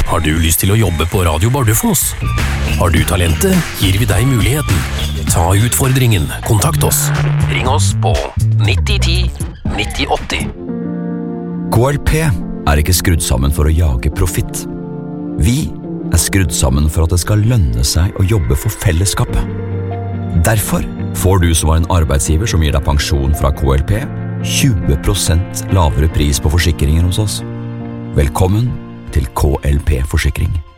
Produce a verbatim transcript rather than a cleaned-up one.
Har du lyst til å jobbe på Radio Bardufoss? Har du talentet, gir vi deg muligheten. Ta utfordringen, kontakt oss. Ring oss på nitti ti nitti åtti. K L P er ikke skrudd sammen for å jage profitt. Vi er skrudd sammen for at det skal lønne seg å jobbe for fellesskapet. Derfor får du som var en arbeidsgiver som gir deg pensjon fra K L P, tjue prosent lavere pris på forsikringer hos oss. Velkommen til K L P Forsikring.